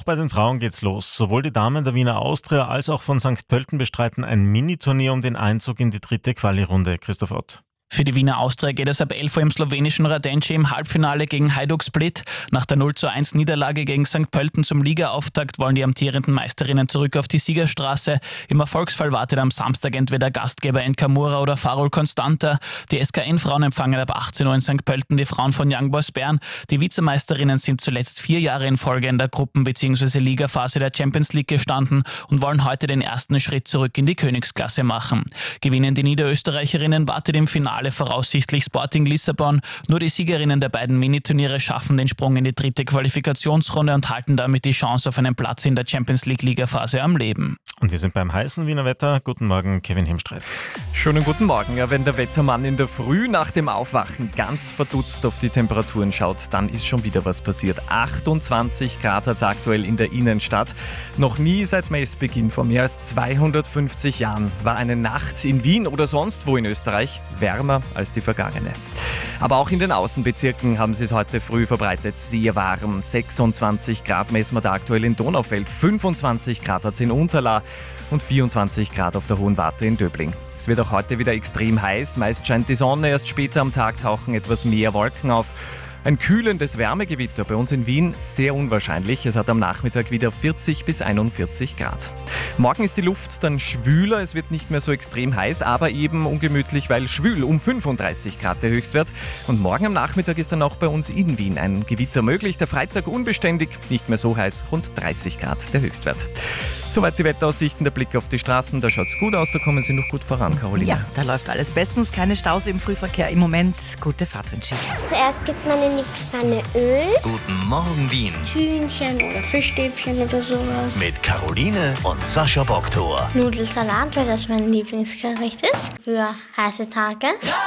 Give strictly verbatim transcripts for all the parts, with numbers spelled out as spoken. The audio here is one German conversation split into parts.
bei den Frauen geht's los. Sowohl die Damen der Wiener Austria als auch von Sankt Pölten bestreiten ein Miniturnier um den Einzug in die dritte Quali-Runde. Christoph Ott. Für die Wiener Austria geht es ab elf Uhr im slowenischen Radenci im Halbfinale gegen Hajduk Split. Nach der null zu eins Niederlage gegen Sankt Pölten zum Ligaauftakt wollen die amtierenden Meisterinnen zurück auf die Siegerstraße. Im Erfolgsfall wartet am Samstag entweder Gastgeber N K Mura oder Farol Constanta. Die S K N-Frauen empfangen ab achtzehn Uhr in Sankt Pölten die Frauen von Young Boys Bern. Die Vizemeisterinnen sind zuletzt vier Jahre in Folge in der Gruppen- bzw. Ligaphase der Champions League gestanden und wollen heute den ersten Schritt zurück in die Königsklasse machen. Gewinnen die Niederösterreicherinnen, wartet im Finale voraussichtlich Sporting Lissabon. Nur die Siegerinnen der beiden Miniturniere schaffen den Sprung in die dritte Qualifikationsrunde und halten damit die Chance auf einen Platz in der Champions League Ligaphase am Leben. Und wir sind beim heißen Wiener Wetter. Guten Morgen, Kevin Hemstreit. Schönen guten Morgen. Ja, wenn der Wettermann in der Früh nach dem Aufwachen ganz verdutzt auf die Temperaturen schaut, dann ist schon wieder was passiert. achtundzwanzig Grad hat es aktuell in der Innenstadt. Noch nie seit Messbeginn vor mehr als zweihundertfünfzig Jahren war eine Nacht in Wien oder sonst wo in Österreich wärmer als die vergangene. Aber auch in den Außenbezirken haben sie es heute früh verbreitet sehr warm. sechsundzwanzig Grad messen wir da aktuell in Donaufeld, fünfundzwanzig Grad hat es in Unterla und vierundzwanzig Grad auf der Hohen Warte in Döbling. Es wird auch heute wieder extrem heiß, meist scheint die Sonne, erst später am Tag tauchen etwas mehr Wolken auf. Ein kühlendes Wärmegewitter bei uns in Wien sehr unwahrscheinlich. Es hat am Nachmittag wieder vierzig bis einundvierzig Grad. Morgen ist die Luft dann schwüler, es wird nicht mehr so extrem heiß, aber eben ungemütlich, weil schwül, um fünfunddreißig Grad der Höchstwert. Und morgen am Nachmittag ist dann auch bei uns in Wien ein Gewitter möglich. Der Freitag unbeständig, nicht mehr so heiß, rund dreißig Grad der Höchstwert. Soweit die Wetteraussichten, der Blick auf die Straßen, da schaut's gut aus, da kommen Sie noch gut voran, Caroline. Ja, da läuft alles bestens, keine Staus im Frühverkehr im Moment. Gute Fahrt wünsche ich. Zuerst gibt man in die Pfanne Öl, Guten Morgen Wien Hühnchen oder Fischstäbchen oder sowas. mit Caroline und Sascha Boktor. Nudelsalat, weil das mein Lieblingsgericht ist für heiße Tage.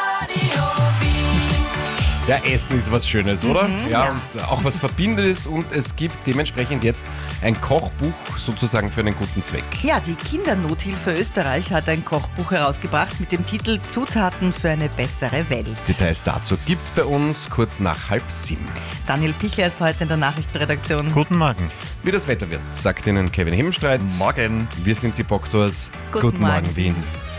Ja, Essen ist was Schönes, oder? Mhm, ja, ja. und auch was Verbindendes und es gibt dementsprechend jetzt ein Kochbuch sozusagen für einen guten Zweck. Ja, die Kindernothilfe Österreich hat ein Kochbuch herausgebracht mit dem Titel Zutaten für eine bessere Welt. Details dazu gibt's bei uns kurz nach halb sieben. Daniel Pichler ist heute in der Nachrichtenredaktion. Guten Morgen. Wie das Wetter wird, sagt Ihnen Kevin Hemstreit. Morgen. Wir sind die Boktors. Guten Morgen. Wien.